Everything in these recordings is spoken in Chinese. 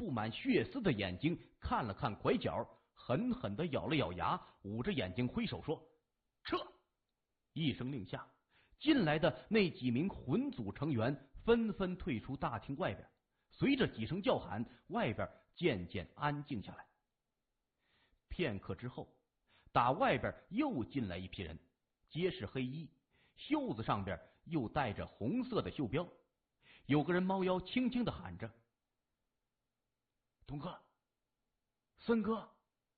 布满血丝的眼睛看了看拐角，狠狠地咬了咬牙，捂着眼睛挥手说：“撤！”一声令下，进来的那几名魂组成员纷纷退出大厅外边。随着几声叫喊，外边渐渐安静下来。片刻之后，打外边又进来一批人，皆是黑衣，袖子上边又带着红色的袖标。有个人猫腰轻轻地喊着：“东哥，森哥。”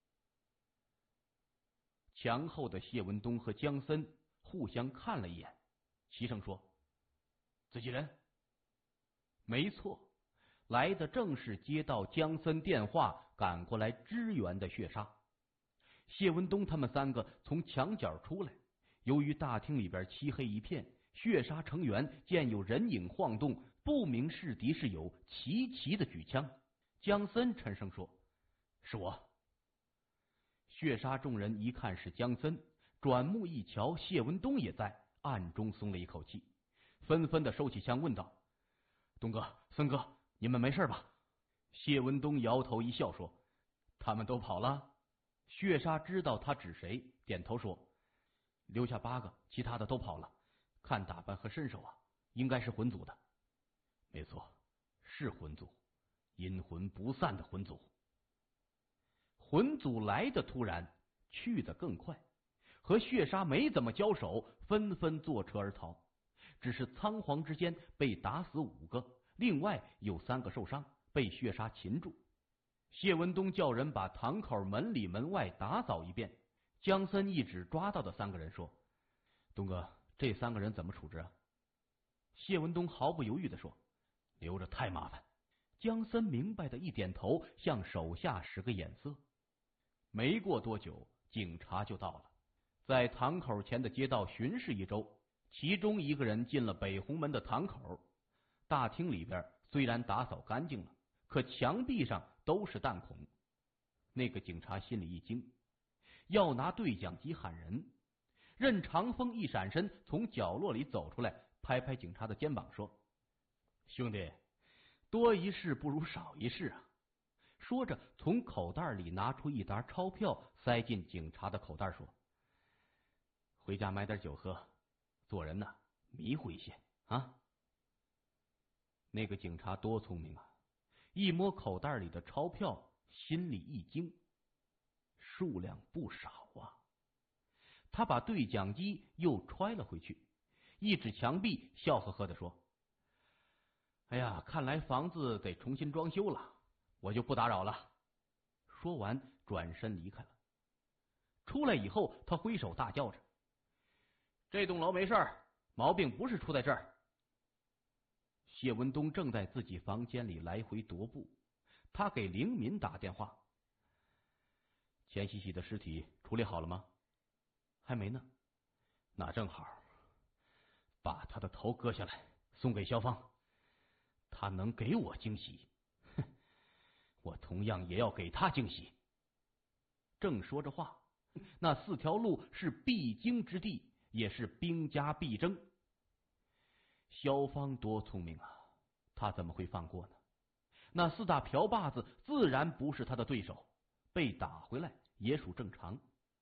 墙后的谢文东和江森互相看了一眼，齐声说：“自己人。”没错，来的正是接到江森电话赶过来支援的血杀。谢文东他们三个从墙角出来，由于大厅里边漆黑一片，血杀成员见有人影晃动，不明是敌是友，齐齐的举枪。江森沉声说：“是我。”血杀众人一看是江森，转目一瞧谢文东也在，暗中松了一口气，纷纷的收起枪问道：“东哥、森哥，你们没事吧？”谢文东摇头一笑说：“他们都跑了。”血杀知道他指谁，点头说：“留下8个，其他的都跑了。看打扮和身手啊，应该是魂族的。”没错，是魂族，阴魂不散的魂族。魂族来的突然，去的更快，和血杀没怎么交手，纷纷坐车而逃。只是仓皇之间被打死5个，另外有3个受伤，被血杀擒住。谢文东叫人把堂口门里门外打扫一遍。江森一指抓到的3个人说：“东哥，这3个人怎么处置啊？”谢文东毫不犹豫地说：“留着太麻烦。”江森明白的一点头，向手下使个眼色。没过多久，警察就到了，在堂口前的街道巡视一周。其中一个人进了北红门的堂口，大厅里边虽然打扫干净了，可墙壁上都是弹孔。那个警察心里一惊，要拿对讲机喊人。任长风一闪身，从角落里走出来，拍拍警察的肩膀说：“兄弟，多一事不如少一事啊。”说着从口袋里拿出一沓钞票，塞进警察的口袋说：“回家买点酒喝，做人呢迷糊一些啊。”那个警察多聪明啊，一摸口袋里的钞票，心里一惊，数量不少啊。他把对讲机又揣了回去，一指墙壁，笑呵呵地说：“哎呀，看来房子得重新装修了，我就不打扰了。”说完转身离开了。出来以后，他挥手大叫着：“这栋楼没事，毛病不是出在这儿。”谢文东正在自己房间里来回踱步，他给灵敏打电话：“钱西西的尸体处理好了吗？”“还没呢。”“那正好，把他的头割下来送给肖芳，他能给我惊喜，哼，我同样也要给他惊喜。”正说着话，那4条路是必经之地，也是兵家必争。肖芳多聪明啊，他怎么会放过呢？那4大瓢把子自然不是他的对手，被打回来也属正常。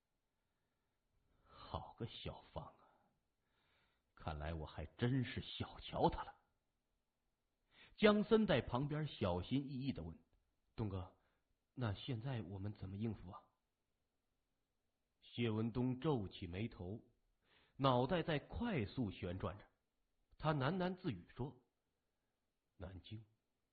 好个肖芳啊，看来我还真是小瞧他了。江森在旁边小心翼翼地问：“东哥，那现在我们怎么应付啊？”谢文东皱起眉头，脑袋在快速旋转着，他喃喃自语说：“南京，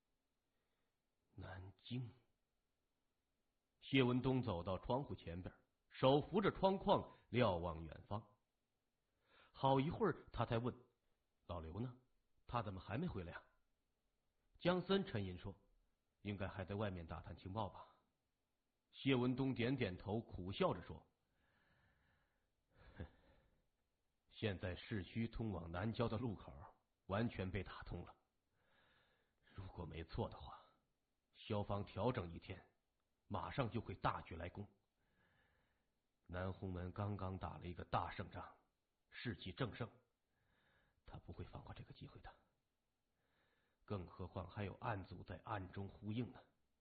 南京。”谢文东走到窗户前边，手扶着窗框，瞭望远方。好一会儿，他才问：“老刘呢？他怎么还没回来啊？”江森沉吟说：“应该还在外面打探情报吧。”谢文东点点头，苦笑着说：“现在市区通往南郊的路口完全被打通了，如果没错的话，萧芳调整1天，马上就会大举来攻。南红门刚刚打了一个大胜仗，士气正盛，他不会放过这个机会的。更何况还有暗组在暗中呼应呢。